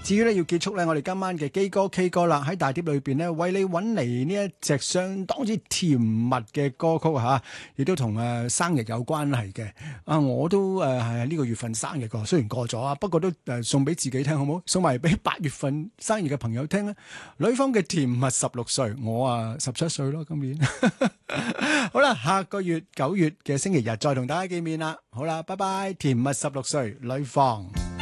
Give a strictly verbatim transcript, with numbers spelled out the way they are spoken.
至於咧要結束咧，我哋今晚嘅基歌 K 歌啦，喺大碟裏邊咧，為你揾嚟呢一隻相當之甜蜜嘅歌曲嚇，亦都同誒生日有關係嘅。啊，我都誒係呢個月份生日個，雖然過咗啊，不過都誒送俾自己聽好唔好？送埋俾八月份生日嘅朋友聽啦。女方嘅甜蜜十六歲，我啊十七歲咯，今年。好啦，下個月九月嘅星期日再同大家見面啦。好啦，拜拜，甜蜜十六歲，女方。